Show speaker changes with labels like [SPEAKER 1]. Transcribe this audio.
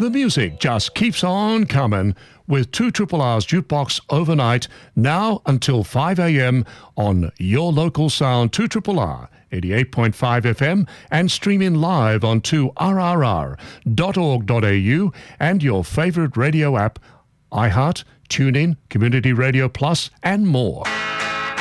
[SPEAKER 1] The music just keeps on coming with 2RRR's Jukebox overnight, now until 5 a.m. on your local sound 2RRR 88.5 FM and streaming live on 2rrr.org.au and your favourite radio app, iHeart, TuneIn, Community Radio Plus and more.